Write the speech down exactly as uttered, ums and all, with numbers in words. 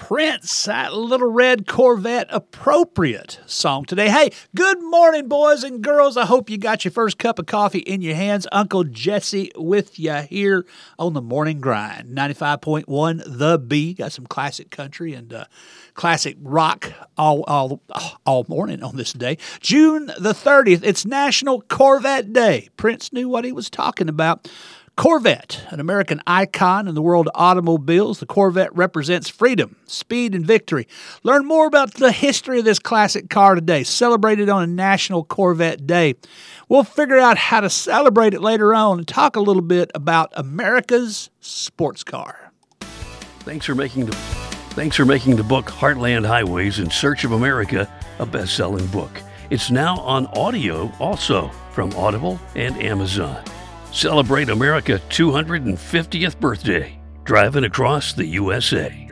Prince, that Little Red Corvette, appropriate song today. Hey, good morning, boys and girls. I hope you got your first cup of coffee in your hands. Uncle Jesse with you here on the Morning Grind. ninety-five point one The B. Got some classic country and uh, classic rock all, all, all morning on this day. June the thirtieth, it's National Corvette Day. Prince knew what he was talking about. Corvette, an American icon in the world of automobiles. The Corvette represents freedom, speed, and victory. Learn more about the history of this classic car today, celebrated on a National Corvette Day. We'll figure out how to celebrate it later on and talk a little bit about America's sports car. Thanks for making the Thanks for making the book Heartland Highways in Search of America a best-selling book. It's now on audio also from Audible and Amazon. Celebrate America's two hundred fiftieth birthday, driving across the U S A.